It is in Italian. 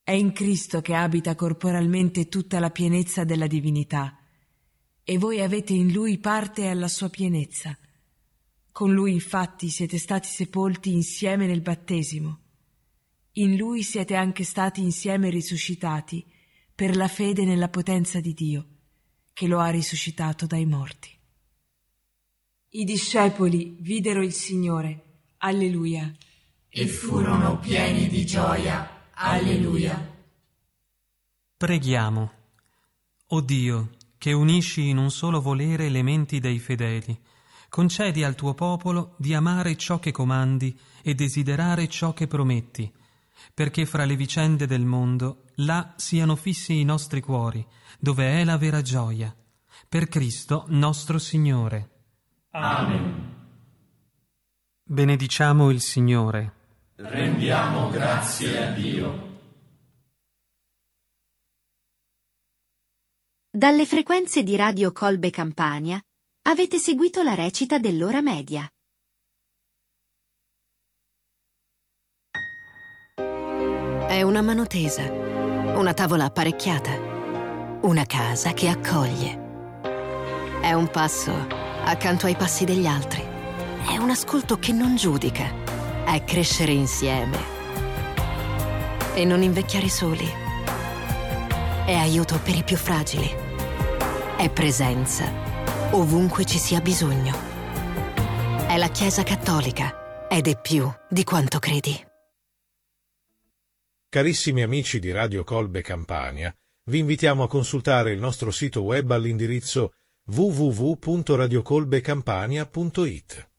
È in Cristo che abita corporalmente tutta la pienezza della divinità, e voi avete in Lui parte alla sua pienezza. Con Lui infatti siete stati sepolti insieme nel battesimo. In Lui siete anche stati insieme risuscitati per la fede nella potenza di Dio, che lo ha risuscitato dai morti. I discepoli videro il Signore. Alleluia. E furono pieni di gioia. Alleluia. Preghiamo. O Dio, che unisci in un solo volere le menti dei fedeli, concedi al tuo popolo di amare ciò che comandi e desiderare ciò che prometti, perché fra le vicende del mondo là siano fissi i nostri cuori, dove è la vera gioia. Per Cristo nostro Signore. Amen. Benediciamo il Signore. Rendiamo grazie a Dio. Dalle frequenze di Radio Colbe Campania avete seguito la recita dell'ora media. È una mano tesa, una tavola apparecchiata, una casa che accoglie. È un passo accanto ai passi degli altri. È un ascolto che non giudica. È crescere insieme e non invecchiare soli. È aiuto per i più fragili. È presenza ovunque ci sia bisogno. È la Chiesa Cattolica ed è più di quanto credi. Carissimi amici di Radio Colbe Campania, vi invitiamo a consultare il nostro sito web all'indirizzo www.radiocolbecampania.it.